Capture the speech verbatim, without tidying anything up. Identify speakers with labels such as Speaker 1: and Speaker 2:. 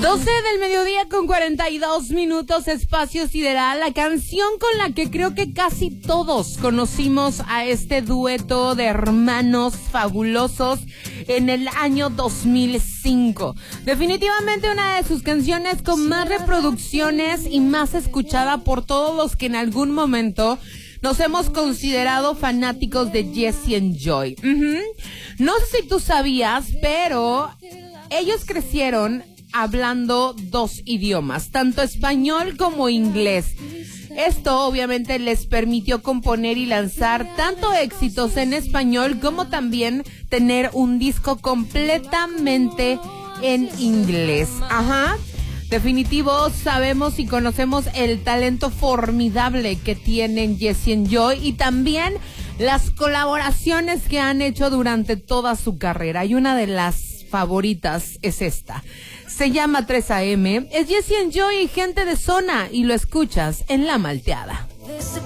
Speaker 1: doce del mediodía con cuarenta y dos minutos, Espacio Sideral, la canción con la que creo que casi todos conocimos a este dueto de hermanos fabulosos en el año dos mil cinco. Definitivamente una de sus canciones con más reproducciones y más escuchada por todos los que en algún momento nos hemos considerado fanáticos de Jesse and Joy. Uh-huh. No sé si tú sabías, pero ellos crecieron hablando dos idiomas, tanto español como inglés. Esto obviamente les permitió componer y lanzar tanto éxitos en español como también tener un disco completamente en inglés. Ajá. Definitivo, sabemos y conocemos el talento formidable que tienen Jesse and Joy y también las colaboraciones que han hecho durante toda su carrera. Y una de las favoritas es esta. Se llama tres a eme, es Jesse and Joy y Gente de Zona, y lo escuchas en La Malteada.